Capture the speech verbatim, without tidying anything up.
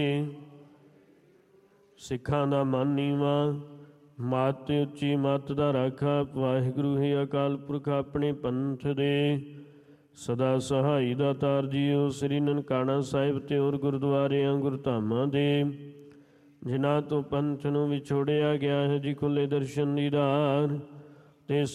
ਸਿੱਖਾਂ ਦਾ ਮਨ ਨੀਵਾ, ਮੱਤ ਉੱਚੀ ਮੱਤ ਦਾ ਰਾਖਾ। ਵਾਹਿਗੁਰੂ ਹੈ ਅਕਾਲ ਪੁਰਖ ਆਪਣੇ ਪੰਥ ਦੇ, ਸਦਾ ਸਹਾਈ ਦਾ ਤਾਰ ਜੀਓ। ਸ੍ਰੀ ਨਨਕਾਣਾ ਸਾਹਿਬ ਤੇ ਹੋਰ ਗੁਰਦੁਆਰਿਆਂ ਗੁਰਧਾਮਾਂ ਦੇ, ਜਿਨ੍ਹਾਂ ਤੋਂ ਪੰਥ ਨੂੰ ਵਿਛੋੜਿਆ ਗਿਆ ਹੈ ਜੀ, ਖੁੱਲੇ ਦਰਸ਼ਨ ਦੀਦਾਰ ਤੇ